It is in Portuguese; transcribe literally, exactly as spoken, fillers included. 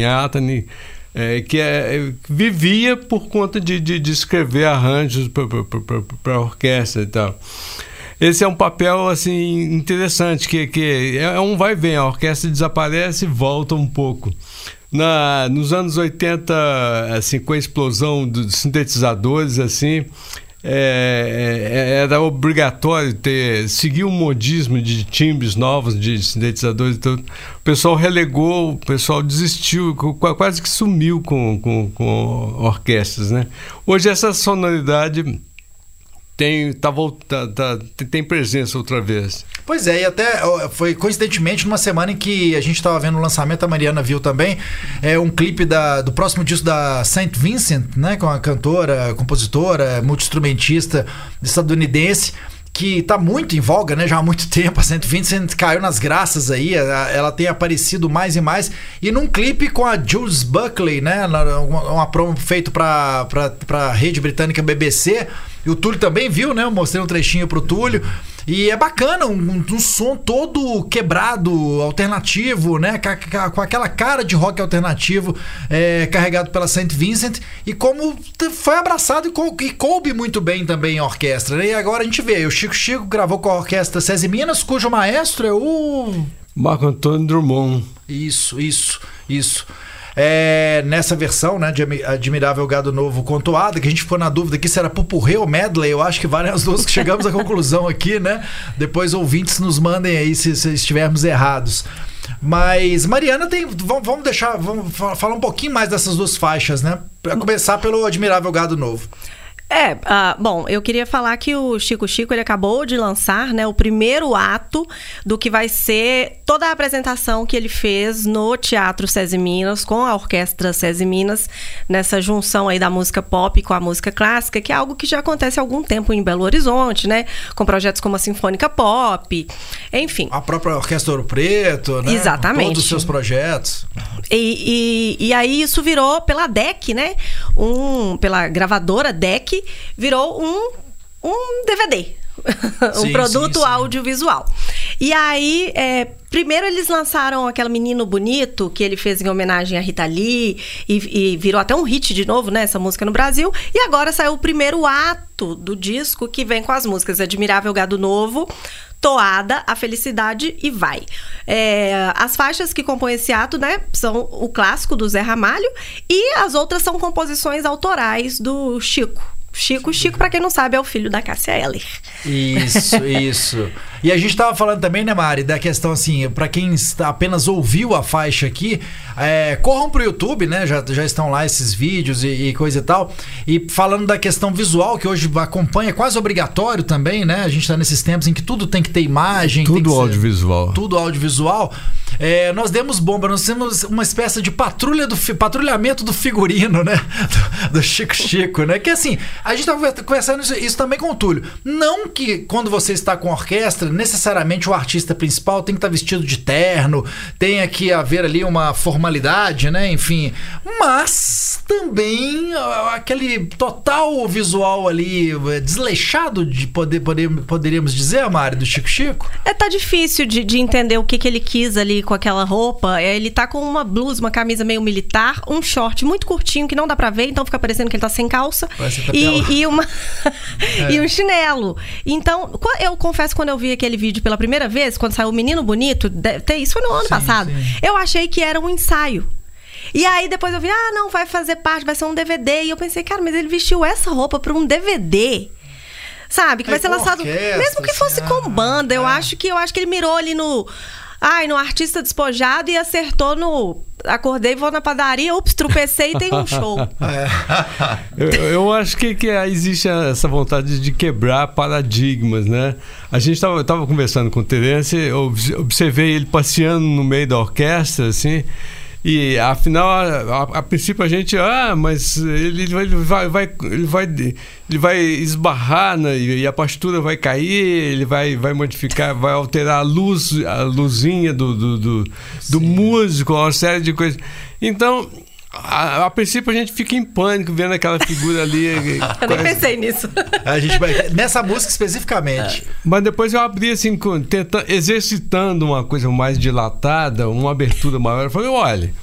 Manhattan, é, que é, vivia por conta de, de, de escrever arranjos para a orquestra e tal. Esse é um papel assim, interessante, que, que é um vai e vem, a orquestra desaparece e volta um pouco. Na, nos anos oitenta, assim, com a explosão dos sintetizadores, assim, é, é, era obrigatório ter, seguir um modismo de timbres novos, de sintetizadores e tudo. O pessoal relegou, o pessoal desistiu, quase que sumiu com, com, com orquestras, né? Hoje essa sonoridade tem, tá, tá, tá, tem presença outra vez. Pois é, e até foi coincidentemente numa semana em que a gente estava vendo o lançamento, a Mariana viu também, é um clipe da, do próximo disco da Saint Vincent, né, com a cantora, compositora, multi-instrumentista estadunidense, que está muito em voga, né, já há muito tempo. A Saint Vincent caiu nas graças aí, ela tem aparecido mais e mais, e num clipe com a Jules Buckley, né, uma promo feito para a rede britânica B B C, e o Túlio também viu, né, eu mostrei um trechinho pro Túlio, e é bacana, um, um som todo quebrado, alternativo, né? Com, com aquela cara de rock alternativo, é, carregado pela Saint Vincent, e como foi abraçado e, cou e coube muito bem também a orquestra, né? E agora a gente vê, o Chico Chico gravou com a orquestra SESI Minas, cujo maestro é o... Marco Antônio Drummond. Isso, isso, isso. É, nessa versão, né, de Admirável Gado Novo Contoada, que a gente ficou na dúvida aqui se era pupurrê ou medley. Eu acho que várias as duas que chegamos à conclusão aqui, né? Depois ouvintes nos mandem aí se, se estivermos errados. Mas Mariana tem, vamos, vamos deixar, vamos falar um pouquinho mais dessas duas faixas, né? Para começar pelo Admirável Gado Novo. É, uh, bom, eu queria falar que o Chico Chico, ele acabou de lançar, né, o primeiro ato do que vai ser toda a apresentação que ele fez no Teatro SESI Minas, com a Orquestra SESI Minas, nessa junção aí da música pop com a música clássica, que é algo que já acontece há algum tempo em Belo Horizonte, né, com projetos como a Sinfônica Pop, enfim. A própria Orquestra Ouro Preto, né? Exatamente. Todos os seus projetos. E, e, e aí isso virou pela D E C, né, um, pela gravadora D E C, virou um, um D V D, um sim, produto sim, sim. audiovisual. E aí, é, primeiro eles lançaram aquele Menino Bonito, que ele fez em homenagem a Rita Lee, e, e virou até um hit de novo, né, essa música no Brasil. E agora saiu o primeiro ato do disco, que vem com as músicas Admirável Gado Novo, Toada, A Felicidade e Vai. É, as faixas que compõem esse ato, né, são o clássico do Zé Ramalho, e as outras são composições autorais do Chico. Chico, Chico, pra quem não sabe, é o filho da Cássia Eller. Isso, isso. E a gente tava falando também, né, Mari, da questão assim, pra quem apenas ouviu a faixa aqui, é, corram pro YouTube, né, já, já estão lá esses vídeos e, e coisa e tal, e falando da questão visual, que hoje acompanha, é quase obrigatório também, né, a gente tá nesses tempos em que tudo tem que ter imagem. Tudo tem que audiovisual. Ser, tudo audiovisual. É, nós demos bomba, nós temos uma espécie de patrulha do, patrulhamento do figurino, né, do, do Chico Chico, né, que assim, a gente tava conversando isso, isso também com o Túlio. Não que quando você está com orquestra, necessariamente o artista principal tem que estar vestido de terno, tenha que haver ali uma formalidade, né? Enfim, mas também aquele total visual ali desleixado de poder, poder poderíamos dizer, Mari, do Chico Chico. É, tá difícil de, de entender o que, que ele quis ali com aquela roupa. É, ele tá com uma blusa, uma camisa meio militar, um short muito curtinho que não dá pra ver, então fica parecendo que ele tá sem calça. E, e, uma é. e um chinelo. Então, eu confesso, quando eu vi aquele vídeo pela primeira vez, quando saiu o Menino Bonito, isso foi no ano sim, passado, sim. eu achei que era um ensaio. E aí depois eu vi, ah, não, vai fazer parte, vai ser um D V D. E eu pensei, cara, mas ele vestiu essa roupa pra um D V D, sabe? Que vai ser lançado, orquestra, mesmo que fosse com banda. Eu, é. acho que, eu acho que ele mirou ali no... Ai, no artista despojado e acertou no... Acordei, vou na padaria, ups, tropecei e tem um show. É. eu, eu acho que, que existe essa vontade de quebrar paradigmas, né? A gente estava tava conversando com o Terence, eu observei ele passeando no meio da orquestra, assim, e afinal, a, a, a princípio a gente, ah, mas ele vai, ele vai, vai, ele vai, ele vai esbarrar, né, e a pastura vai cair, ele vai, vai modificar, vai alterar a luz, a luzinha do, do, do, do músico, uma série de coisas. Então, a, a princípio a gente fica em pânico vendo aquela figura ali. Eu nem pensei nisso. A gente vai, nessa música especificamente. Mas depois eu abri assim, tentando, exercitando uma coisa mais dilatada, uma abertura maior. Eu falei, olha,